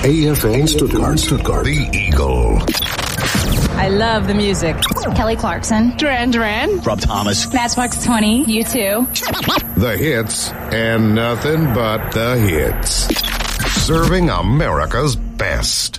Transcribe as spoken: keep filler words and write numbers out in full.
A F M Stuttgart, Stuttgart. The Eagle. I love the music. Kelly Clarkson. Duran Duran. Rob Thomas. Matchbox twenty. You too. The hits and nothing but the hits. Serving America's best.